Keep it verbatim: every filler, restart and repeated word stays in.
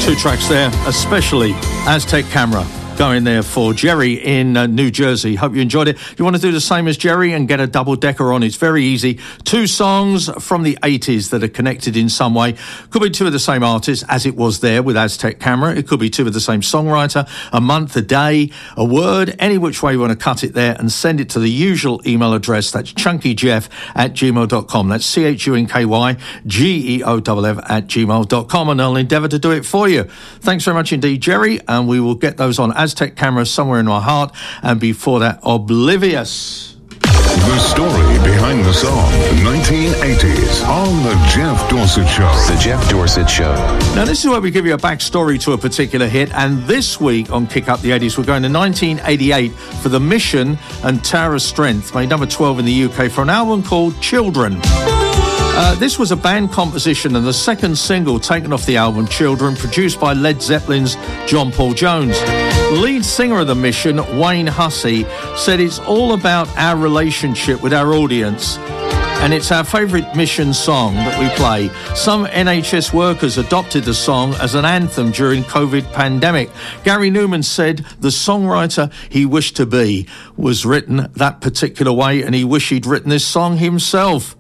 Two tracks there, especially Aztec Camera, going there for Jerry in uh, New Jersey. Hope you enjoyed it. If you want to do the same as Jerry and get a double-decker on, it's very easy. Two songs from the eighties that are connected in some way. Could be two of the same artists, as it was there with Aztec Camera. It could be two of the same songwriter, a month, a day, a word, any which way you want to cut it there, and send it to the usual email address. That's chunkyjeff at gmail dot com. That's C H U N K Y G E O F F at gmail dot com, and I'll endeavour to do it for you. Thanks very much indeed, Jerry, and we will get those on Aztec Camera, Somewhere in My Heart, and before that, Oblivious. The story behind the song, nineteen eighties, on The Jeff Dorsett Show. The Jeff Dorsett Show. Now, this is where we give you a backstory to a particular hit, and this week on Kick Up the eighties, we're going to nineteen eighty-eight for The Mission and Tower of Strength, made number twelve in the U K for an album called Children. Uh, this was a band composition and the second single taken off the album Children, produced by Led Zeppelin's John Paul Jones. Lead singer of The Mission, Wayne Hussey, said it's all about our relationship with our audience, and it's our favourite Mission song that we play. Some N H S workers adopted the song as an anthem during COVID pandemic. Gary Newman said the songwriter he wished to be was written that particular way, and he wished he'd written this song himself.